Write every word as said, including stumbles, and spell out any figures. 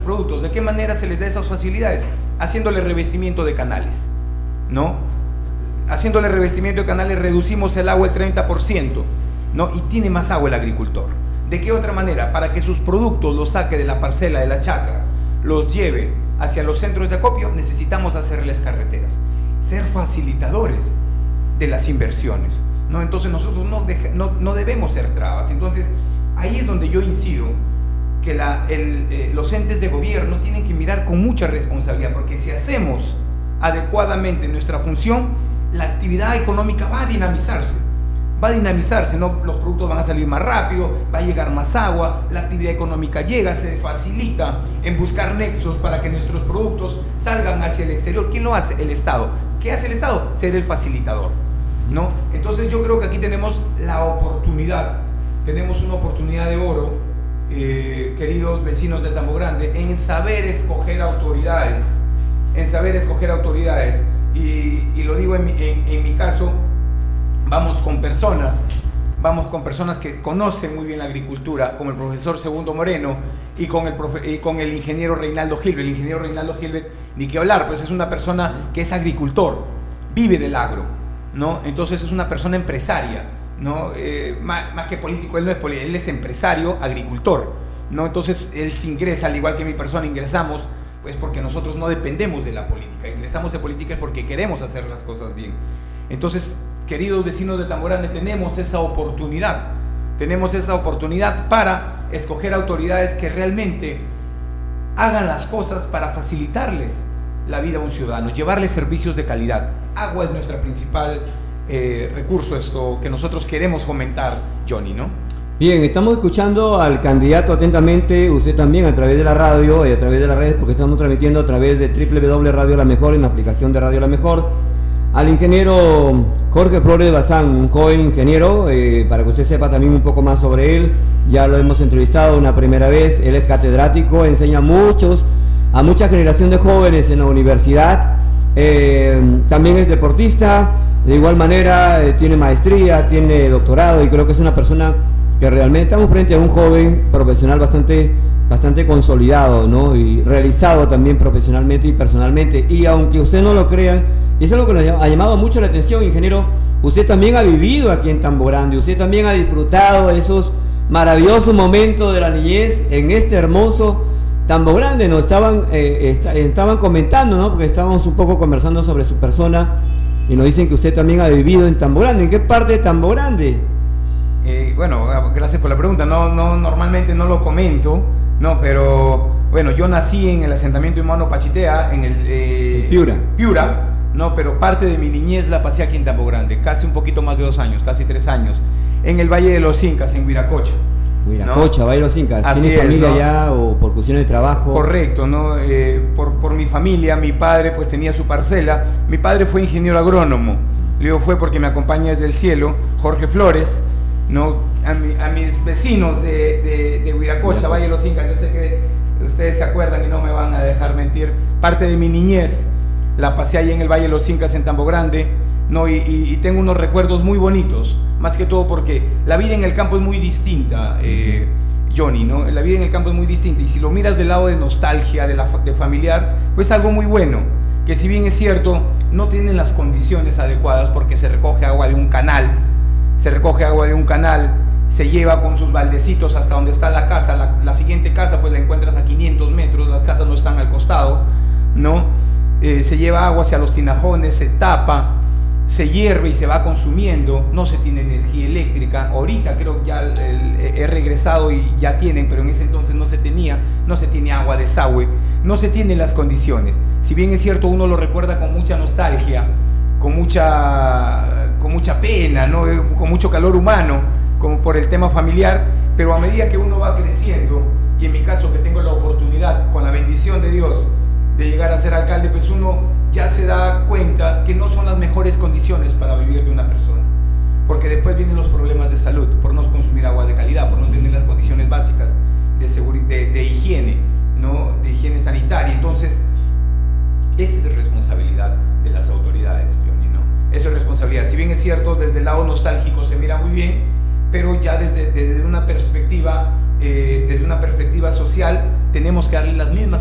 productos. ¿De qué manera se les da esas facilidades? Haciéndole revestimiento de canales, ¿no? Haciéndole revestimiento de canales reducimos el agua el treinta por ciento, ¿no? Y tiene más agua el agricultor. ¿De qué otra manera? Para que sus productos los saque de la parcela, de la chacra, los lleve hacia los centros de acopio, necesitamos hacerles carreteras, ser facilitadores de las inversiones, ¿no? Entonces nosotros no, deja, no, no debemos ser trabas. Entonces ahí es donde yo incido que la, el, eh, los entes de gobierno tienen que mirar con mucha responsabilidad, porque si hacemos adecuadamente nuestra función, la actividad económica va a dinamizarse, va a dinamizarse, ¿no? Los productos van a salir más rápido, va a llegar más agua, la actividad económica llega, se facilita en buscar nexos para que nuestros productos salgan hacia el exterior. ¿Quién lo hace? El Estado. ¿Qué hace el Estado? Ser el facilitador, ¿no? Entonces yo creo que aquí tenemos la oportunidad, tenemos una oportunidad de oro, Eh, queridos vecinos de Tambo Grande, en saber escoger autoridades, en saber escoger autoridades, y, y lo digo en mi, en, en mi caso, vamos con personas, vamos con personas que conocen muy bien la agricultura, como el profesor Segundo Moreno y con el, profe, y con el ingeniero Reinaldo Gilbert. El ingeniero Reinaldo Gilbert, ni que hablar, pues es una persona que es agricultor, vive del agro, ¿no? Entonces es una persona empresaria, ¿no? Eh, más, más que político, él no es político, él es empresario, agricultor, ¿no? Entonces él se ingresa, al igual que mi persona, ingresamos pues porque nosotros no dependemos de la política, ingresamos de política porque queremos hacer las cosas bien. Entonces, queridos vecinos de Tambo Grande, tenemos esa oportunidad, tenemos esa oportunidad para escoger autoridades que realmente hagan las cosas para facilitarles la vida a un ciudadano, llevarles servicios de calidad. Agua es nuestra principal Eh, recurso, esto que nosotros queremos fomentar, Johnny, ¿no? Bien, estamos escuchando al candidato atentamente, usted también a través de la radio y a través de las redes, porque estamos transmitiendo a través de doble u doble u doble u punto radio la mejor, en la aplicación de Radio La Mejor, al ingeniero Jorge Flores Bazán, un joven ingeniero, eh, para que usted sepa también un poco más sobre él. Ya lo hemos entrevistado una primera vez, él es catedrático, enseña a muchos, a mucha generación de jóvenes en la universidad, eh, también es deportista. De igual manera eh, tiene maestría, tiene doctorado, y creo que es una persona que realmente estamos frente a un joven profesional bastante, bastante consolidado, ¿no? Y realizado también profesionalmente y personalmente. Y aunque usted no lo crean, y eso es lo que nos ha llamado mucho la atención, ingeniero, usted también ha vivido aquí en Tambo Grande, usted también ha disfrutado de esos maravillosos momentos de la niñez en este hermoso Tambo Grande. Nos estaban, eh, est estaban comentando, ¿no? Porque estábamos un poco conversando sobre su persona, y nos dicen que usted también ha vivido en Tambo Grande. ¿En qué parte de Tambo Grande? Eh, bueno, gracias por la pregunta. No, no, normalmente no lo comento, no, pero bueno, yo nací en el asentamiento humano Pachitea, en el eh, Piura. Piura, no, pero parte de mi niñez la pasé aquí en Tambo Grande, casi un poquito más de dos años, casi tres años, en el Valle de los Incas, en Huiracocha. Huiracocha, ¿no? Valle de los Incas. ¿Tiene es, familia ¿no? allá o por cuestiones de trabajo? Correcto, ¿no? Eh, por, por mi familia, mi padre pues tenía su parcela. Mi padre fue ingeniero agrónomo. Luego fue porque me acompaña desde el cielo Jorge Flores, ¿no? A, mi, a mis vecinos de, de, de Huiracocha, Valle de los Incas. Yo sé que ustedes se acuerdan y no me van a dejar mentir. Parte de mi niñez la pasé ahí en el Valle de los Incas, en Tambo Grande, ¿no? Y, y, y tengo unos recuerdos muy bonitos, más que todo porque la vida en el campo es muy distinta, eh, Johnny, ¿no? La vida en el campo es muy distinta, y si lo miras del lado de nostalgia, de, la, de familiar, pues es algo muy bueno, que si bien es cierto, no tienen las condiciones adecuadas, porque se recoge agua de un canal, se recoge agua de un canal, se lleva con sus baldecitos hasta donde está la casa, la, la siguiente casa pues la encuentras a quinientos metros, las casas no están al costado, ¿no? Eh, se lleva agua hacia los tinajones, se tapa, se hierve y se va consumiendo, no se tiene energía eléctrica. Ahorita creo que ya el, el, he regresado y ya tienen, pero en ese entonces no se tenía, no se tiene agua, desagüe, no se tienen las condiciones. Si bien es cierto, uno lo recuerda con mucha nostalgia, con mucha, con mucha pena, ¿no? Con mucho calor humano, como por el tema familiar, pero a medida que uno va creciendo, y en mi caso que tengo la oportunidad, con la bendición de Dios, de llegar a ser alcalde, pues uno ya se da cuenta que no son las mejores condiciones para vivir de una persona, porque después vienen los problemas de salud, por no consumir agua de calidad, por no tener las condiciones básicas de, de, de higiene, ¿no? De higiene sanitaria. Entonces, esa es responsabilidad de las autoridades, Johnny, ¿no? Eso es responsabilidad. Si bien es cierto, desde el lado nostálgico se mira muy bien, pero ya desde, desde una perspectiva, eh, desde una perspectiva social, tenemos que darle las mismas